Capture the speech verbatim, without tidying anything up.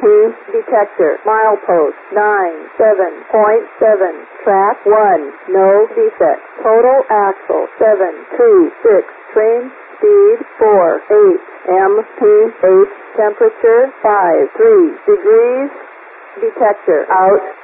P detector. Milepost nine seven point seven. Track one. No defects. Total axle seven two six. Train speed four eight. M P H temperature five three degrees. Detector out.